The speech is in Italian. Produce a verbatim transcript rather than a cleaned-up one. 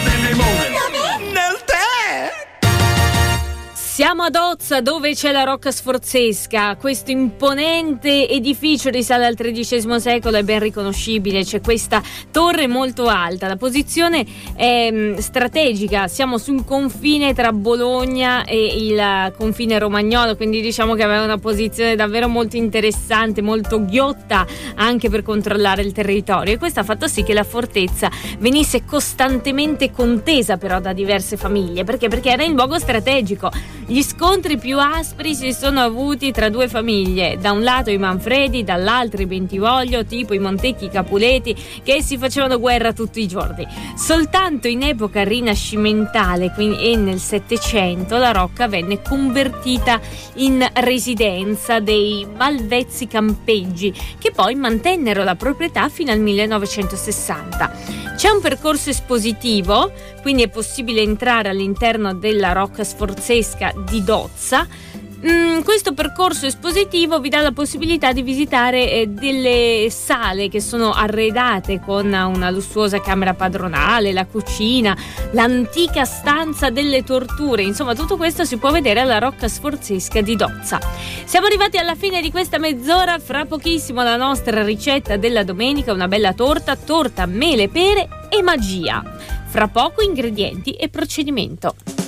di limone. Nel tè. Siamo ad Ozza, dove c'è la Rocca Sforzesca. Questo imponente edificio risale al tredicesimo secolo, è ben riconoscibile. C'è questa torre molto alta, la posizione è mh, strategica. Siamo sul confine tra Bologna e il confine romagnolo, quindi diciamo che aveva una posizione davvero molto interessante, molto ghiotta anche per controllare il territorio, e questo ha fatto sì che la fortezza venisse costantemente contesa però da diverse famiglie. Perché? Perché era in luogo strategico. Gli scontri più aspri si sono avuti tra due famiglie, da un lato i Manfredi, dall'altro i Bentivoglio, tipo i Montecchi Capuleti, che si facevano guerra tutti i giorni. Soltanto in epoca rinascimentale, quindi, e nel Settecento, la Rocca venne convertita in residenza dei Malvezzi Campeggi, che poi mantennero la proprietà fino al millenovecentosessanta. C'è un percorso espositivo, quindi è possibile entrare all'interno della Rocca Sforzesca di Dozza. Mm, questo percorso espositivo vi dà la possibilità di visitare eh, delle sale che sono arredate con una lussuosa camera padronale, la cucina, l'antica stanza delle torture. Insomma, tutto questo si può vedere alla Rocca Sforzesca di Dozza. Siamo arrivati alla fine di questa mezz'ora. Fra pochissimo la nostra ricetta della domenica, una bella torta, torta, mele, pere e magia. Fra poco ingredienti e procedimento.